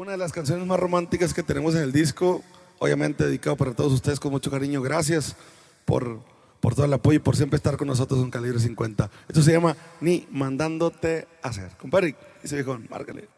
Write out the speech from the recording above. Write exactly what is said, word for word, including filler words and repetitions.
una de las canciones más románticas que tenemos en el disco, obviamente dedicado para todos ustedes con mucho cariño. Gracias por, por todo el apoyo y por siempre estar con nosotros en Calibre cincuenta. Esto se llama Ni Mandándote Hacer. Compadre, ese viejón, márcale.